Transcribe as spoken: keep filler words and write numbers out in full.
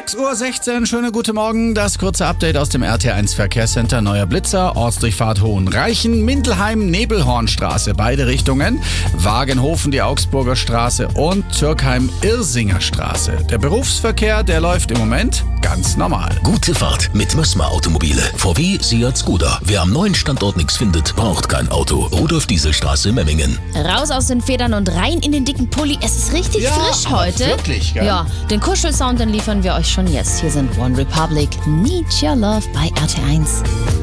sechs Uhr sechzehn, schöne gute Morgen. Das kurze Update aus dem R T eins Verkehrscenter. Neuer Blitzer, Ortsdurchfahrt Hohenreichen, Mindelheim, Nebelhornstraße, beide Richtungen, Wagenhofen, die Augsburger Straße und Türkheim-Irsinger Straße. Der Berufsverkehr, der läuft im Moment ganz normal. Gute Fahrt mit Mössmer Automobile. V W, Seat, Skoda. Wer am neuen Standort nichts findet, braucht kein Auto. Rudolf-Diesel-Straße, Memmingen. Raus aus den Federn und rein in den dicken Pulli. Es ist richtig Ja, frisch aber heute. wirklich, gell? Ja, den Kuschelsound, den liefern wir euch schon jetzt. Hier sind One Republic, Need Your Love bei R T eins.